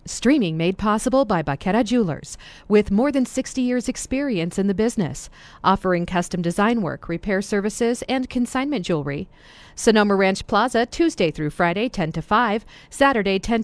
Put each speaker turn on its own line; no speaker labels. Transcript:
Streaming made possible by Baqueta Jewelers, with more than 60 years' experience in the business, offering custom design work, repair services, and consignment jewelry. Sonoma Ranch Plaza, Tuesday through Friday, 10 to 5, Saturday, 10